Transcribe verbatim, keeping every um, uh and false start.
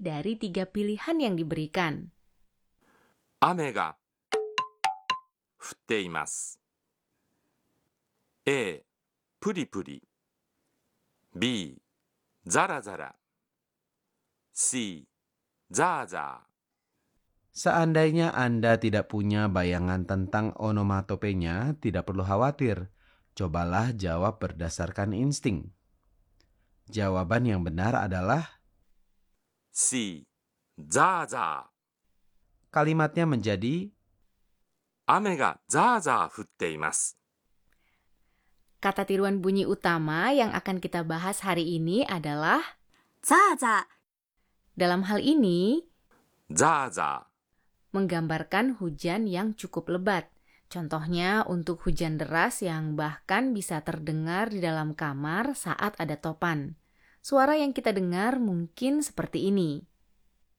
dari tiga pilihan yang diberikan. 雨が降っています。A. プリプリ B. ザラザラ C. ザーザー Seandainya Anda tidak punya bayangan tentang onomatopenya, tidak perlu khawatir. Cobalah jawab berdasarkan insting. Jawaban yang benar adalah C. ザーザー kalimatnya menjadi 雨がザーザー降っています。 Kata tiruan bunyi utama yang akan kita bahas hari ini adalah ザーザー dalam hal ini ザーザー menggambarkan hujan yang cukup lebat. Contohnya untuk hujan deras yang bahkan bisa terdengar di dalam kamar saat ada topan. Suara yang kita dengar mungkin seperti ini.